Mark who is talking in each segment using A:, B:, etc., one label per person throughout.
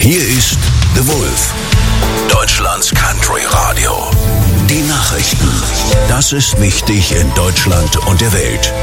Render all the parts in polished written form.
A: Hier ist The Wolf, Deutschlands Country Radio. Die Nachrichten. Das ist wichtig in Deutschland und der Welt.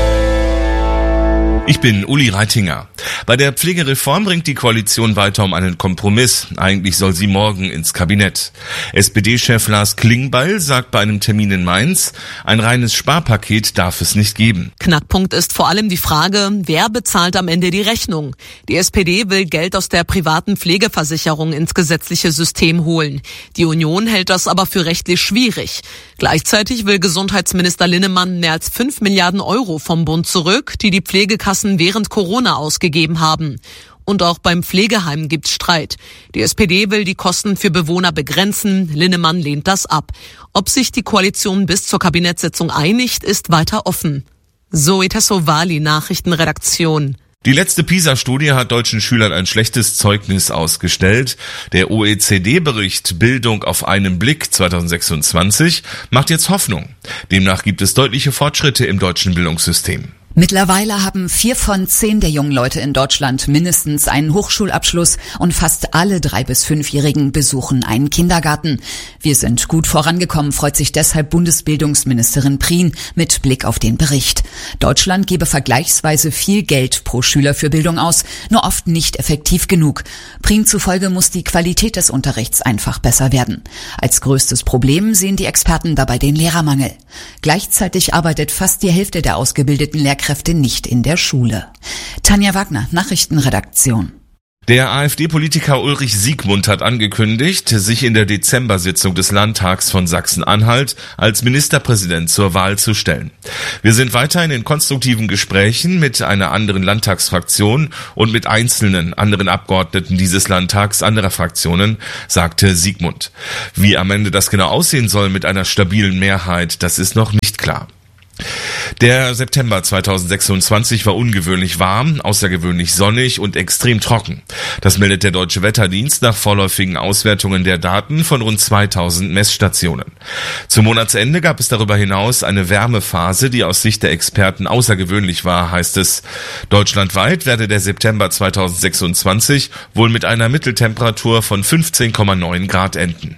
B: Ich bin Uli Reitinger. Bei der Pflegereform ringt die Koalition weiter um einen Kompromiss. Eigentlich soll sie morgen ins Kabinett. SPD-Chef Lars Klingbeil sagt bei einem Termin in Mainz, ein reines Sparpaket darf es nicht geben.
C: Knackpunkt ist vor allem die Frage, wer bezahlt am Ende die Rechnung? Die SPD will Geld aus der privaten Pflegeversicherung ins gesetzliche System holen. Die Union hält das aber für rechtlich schwierig. Gleichzeitig will Gesundheitsminister Linnemann mehr als 5 Milliarden Euro vom Bund zurück, die Pflegekassen während Corona ausgegeben haben. Und auch beim Pflegeheim gibt's Streit. Die SPD will die Kosten für Bewohner begrenzen. Linnemann lehnt das ab. Ob sich die Koalition bis zur Kabinettssitzung einigt, ist weiter offen. Zoe Tassovali, Nachrichtenredaktion.
B: Die letzte PISA-Studie hat deutschen Schülern ein schlechtes Zeugnis ausgestellt. Der OECD-Bericht Bildung auf einen Blick 2026 macht jetzt Hoffnung. Demnach gibt es deutliche Fortschritte im deutschen Bildungssystem.
D: Mittlerweile haben 4 von 10 der jungen Leute in Deutschland mindestens einen Hochschulabschluss und fast alle 3- bis 5-Jährigen besuchen einen Kindergarten. Wir sind gut vorangekommen, freut sich deshalb Bundesbildungsministerin Prien mit Blick auf den Bericht. Deutschland gebe vergleichsweise viel Geld pro Schüler für Bildung aus, nur oft nicht effektiv genug. Prien zufolge muss die Qualität des Unterrichts einfach besser werden. Als größtes Problem sehen die Experten dabei den Lehrermangel. Gleichzeitig arbeitet fast die Hälfte der ausgebildeten Lehrkräfte nicht in der Schule. Tanja Wagner, Nachrichtenredaktion.
B: Der AfD-Politiker Ulrich Siegmund hat angekündigt, sich in der Dezember-Sitzung des Landtags von Sachsen-Anhalt als Ministerpräsident zur Wahl zu stellen. Wir sind weiterhin in konstruktiven Gesprächen mit einer anderen Landtagsfraktion und mit einzelnen anderen Abgeordneten dieses Landtags anderer Fraktionen, sagte Siegmund. Wie am Ende das genau aussehen soll mit einer stabilen Mehrheit, das ist noch nicht klar. Der September 2026 war ungewöhnlich warm, außergewöhnlich sonnig und extrem trocken. Das meldet der Deutsche Wetterdienst nach vorläufigen Auswertungen der Daten von rund 2000 Messstationen. Zum Monatsende gab es darüber hinaus eine Wärmephase, die aus Sicht der Experten außergewöhnlich war, heißt es. Deutschlandweit werde der September 2026 wohl mit einer Mitteltemperatur von 15,9 Grad enden.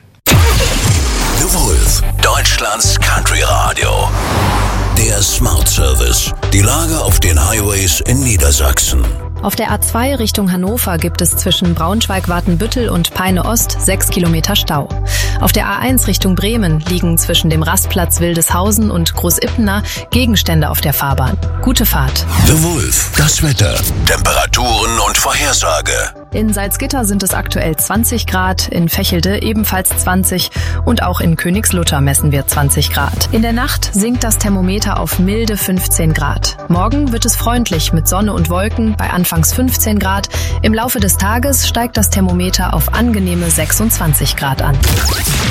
A: The Wolf, Deutschlands Country Radio. Der Smart Service. Die Lage auf den Highways in Niedersachsen.
E: Auf der A2 Richtung Hannover gibt es zwischen Braunschweig-Wartenbüttel und Peine-Ost 6 Kilometer Stau. Auf der A1 Richtung Bremen liegen zwischen dem Rastplatz Wildeshausen und Großippener Gegenstände auf der Fahrbahn. Gute Fahrt.
A: The Wolf, das Wetter, Temperaturen und Vorhersage.
E: In Salzgitter sind es aktuell 20 Grad, in Vechelde ebenfalls 20 und auch in Königslutter messen wir 20 Grad. In der Nacht sinkt das Thermometer auf milde 15 Grad. Morgen wird es freundlich mit Sonne und Wolken bei anfangs 15 Grad. Im Laufe des Tages steigt das Thermometer auf angenehme 26 Grad an.